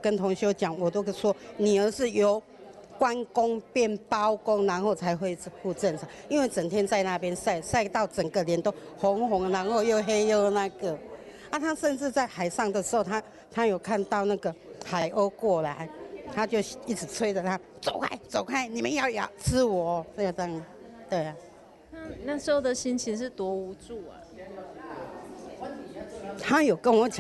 跟同学讲，我都说女儿是由关公变包公，然后才恢复正常，因为整天在那边晒到整个脸都红红，然后又黑又那个。啊，他甚至在海上的时候，他有看到那个海鸥过来，他就一直催着他走开走开，你们要吃我这样，对啊。 那时候的心情是多无助啊！ 他有跟我讲。